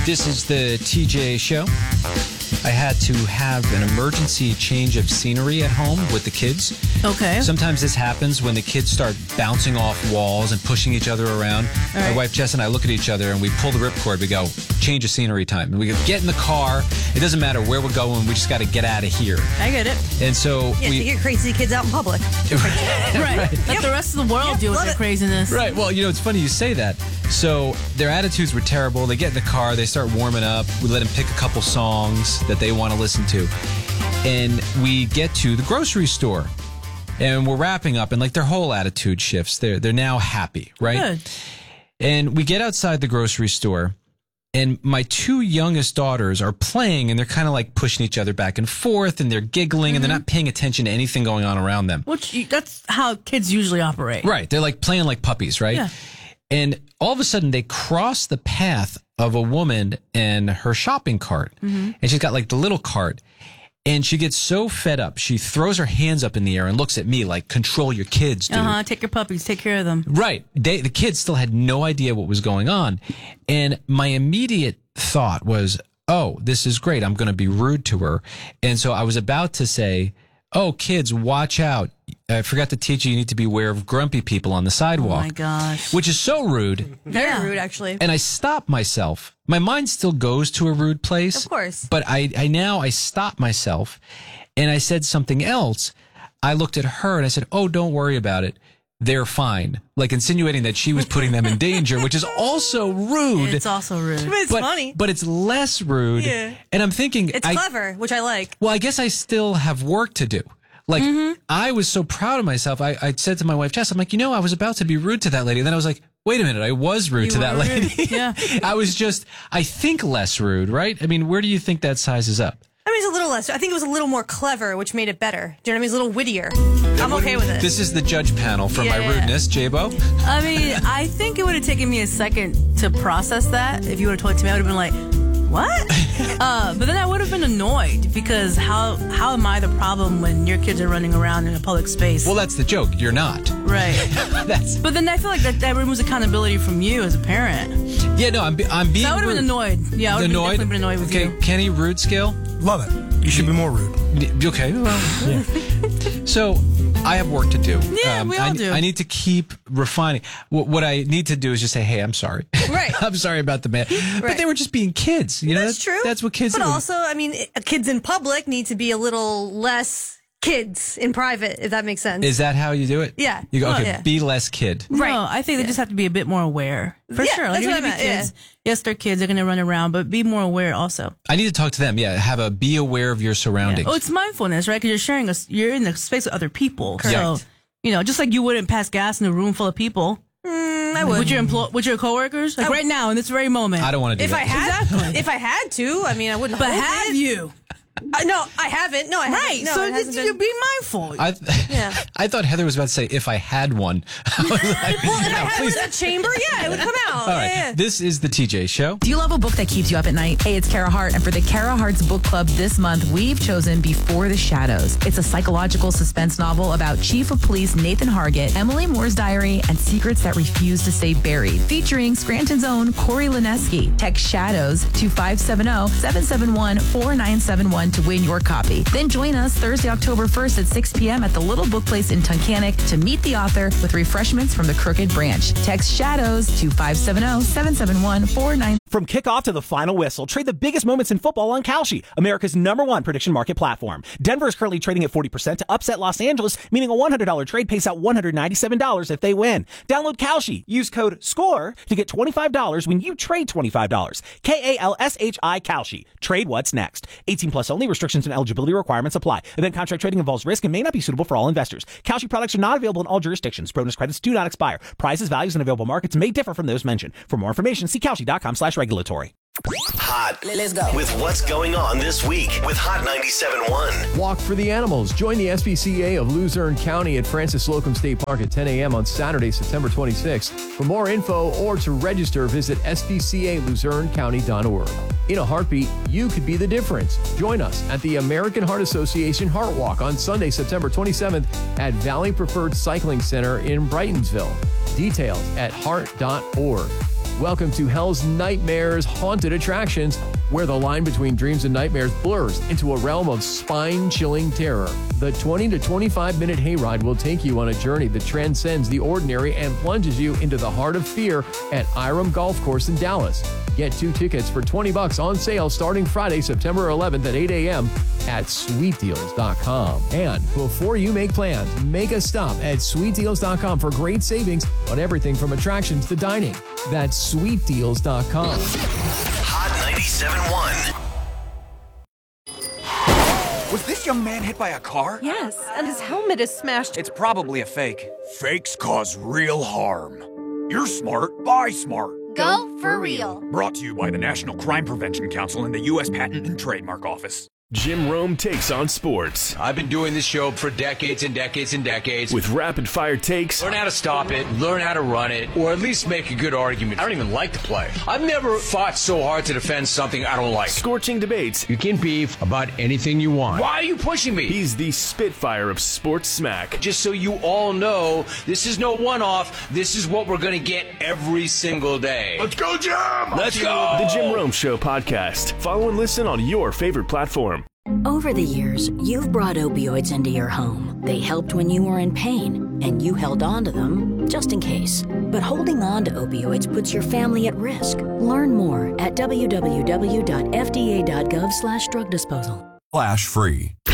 This is the TJ Show. I had to have an emergency change of scenery at home with the kids. Okay. Sometimes this happens when the kids start bouncing off walls and pushing each other around. Right. My wife Jess and I look at each other and we pull the ripcord. We go, change of scenery time. And we go, get in the car. It doesn't matter where we're going. We just got to get out of here. I get it. And so Yeah, we... to get crazy kids out in public. Right. Let the rest of the world deal with their craziness. Right. Well, it's funny you say that. So their attitudes were terrible. They get in the car. They start warming up. We let them pick a couple songs that they want to listen to. And we get to the grocery store. And we're wrapping up. And their whole attitude shifts. They're now happy, right? Good. And we get outside the grocery store. And my two youngest daughters are playing. And they're kind of pushing each other back and forth. And they're giggling. And they're not paying attention to anything going on around them. That's how kids usually operate. Right. They're playing like puppies, right? Yeah. And all of a sudden, they cross the path of a woman and her shopping cart. Mm-hmm. And she's got the little cart. And she gets so fed up. She throws her hands up in the air and looks at me control your kids, dude. Take your puppies. Take care of them. Right. The kids still had no idea what was going on. And my immediate thought was, oh, this is great. I'm going to be rude to her. And so I was about to say, oh, kids, watch out. I forgot to teach you need to be aware of grumpy people on the sidewalk. Oh, my gosh. Which is so rude. Very rude, actually. And I stopped myself. My mind still goes to a rude place. Of course. But I stopped myself and I said something else. I looked at her and I said, oh, don't worry about it. They're fine. Insinuating that she was putting them in danger, which is also rude. It's also rude. But it's funny. But it's less rude. Yeah. And I'm thinking... It's clever, which I like. Well, I guess I still have work to do. I was so proud of myself. I said to my wife, Jess, I'm I was about to be rude to that lady. And then I was like, wait a minute, I was rude to that lady. Yeah. I was just, I think less rude, right? Where do you think that sizes up? It's a little less. I think it was a little more clever, which made it better. Do you know what I mean? It's a little wittier. I'm okay with it. This is the judge panel for my Yeah. rudeness, J-Bo. I think it would have taken me a second to process that. If you would have told it to me, I would have been like, what? But then I would have been annoyed because how am I the problem when your kids are running around in a public space? Well, that's the joke. You're not. Right. But then I feel like that removes accountability from you as a parent. Yeah, no, I'm being So I would have been annoyed. Yeah, I would have definitely been annoyed with you. Okay, Kenny, rude scale? Love it. You should be more rude. Okay, well, yeah. So I have work to do. Yeah, we all do. I need to keep refining. What I need to do is just say, hey, I'm sorry. Right. I'm sorry about the man. But they were just being kids. That's true. That's what kids do. But also, kids in public need to be a little less kids in private, if that makes sense. Is that how you do it? Yeah. You go, okay, Yeah. be less kid. Right. No, I think they just have to be a bit more aware. For sure. that's You're what I going to be meant, kids. Yes, they're kids. They're going to run around, but be more aware also. I need to talk to them. Yeah, be aware of your surroundings. Yeah. Oh, it's mindfulness, right? Because you're in the space with other people. Correct. So, just like you wouldn't pass gas in a room full of people. I would. With your coworkers? Right now, in this very moment. I don't want to do that. If I had to, I wouldn't. But hold have it. you? No, I haven't. No, I haven't. Right. No, So it hasn't been. you be mindful. I thought Heather was about to say, if I had one. I was like, Well, if I had please. one in the chamber, yeah, it would come out. All right. Yeah. This is the TJ Show. Do you love a book that keeps you up at night? Hey, it's Kara Hart, and for the Kara Hart's Book Club this month, we've chosen Before the Shadows. It's a psychological suspense novel about Chief of Police Nathan Hargett, Emily Moore's diary, and secrets that refuse to stay buried. Featuring Scranton's own Corey Lineski. Text SHADOWS to 570-771-4971 to win your copy. Then join us Thursday, October 1st at 6 p.m. at the Little Book Place in Tunkhannock to meet the author with refreshments from the Crooked Branch. Text SHADOWS to 570-771-4971. From kickoff to the final whistle, trade the biggest moments in football on Kalshi, America's #1 prediction market platform. Denver is currently trading at 40% to upset Los Angeles, meaning a $100 trade pays out $197 if they win. Download Kalshi. Use code SCORE to get $25 when you trade $25. KALSHI Kalshi. Trade what's next. 18 plus only. Restrictions and eligibility requirements apply. Event contract trading involves risk and may not be suitable for all investors. Kalshi products are not available in all jurisdictions. Bonus credits do not expire. Prices, values, and available markets may differ from those mentioned. For more information, see Kalshi.com/regulatory. Hot. Let's go. With what's going on this week with Hot 97.1. Walk for the Animals. Join the SPCA of Luzerne County at Francis Slocum State Park at 10 a.m. on Saturday, September 26th. For more info or to register, visit spcaluzernecounty.org. In a heartbeat, you could be the difference. Join us at the American Heart Association Heart Walk on Sunday, September 27th at Valley Preferred Cycling Center in Brightonsville. Details at heart.org. Welcome to Hell's Nightmares Haunted Attractions, where the line between dreams and nightmares blurs into a realm of spine-chilling terror. The 20 to 25-minute hayride will take you on a journey that transcends the ordinary and plunges you into the heart of fear at Iram Golf Course in Dallas. Get 2 tickets for $20 on sale starting Friday, September 11th at 8 a.m. at sweetdeals.com. And before you make plans, make a stop at sweetdeals.com for great savings on everything from attractions to dining. That's sweetdeals.com. Hot 97.1. Was this young man hit by a car? Yes, and his helmet is smashed. It's probably a fake. Fakes cause real harm. You're smart. Buy smart. Go for real. Brought to you by the National Crime Prevention Council and the U.S. Patent and Trademark Office. Jim Rome takes on sports. I've been doing this show for decades and decades and decades. With rapid-fire takes. Learn how to stop it, learn how to run it, or at least make a good argument. I don't even like to play. I've never fought so hard to defend something I don't like. Scorching debates. You can beef about anything you want. Why are you pushing me? He's the Spitfire of sports smack. Just so you all know, this is no one-off. This is what we're going to get every single day. Let's go, Jim! Let's go! The Jim Rome Show podcast. Follow and listen on your favorite platform. Over the years, you've brought opioids into your home. They helped when you were in pain, and you held on to them just in case. But holding on to opioids puts your family at risk. Learn more at www.fda.gov/drug disposal. Flash free.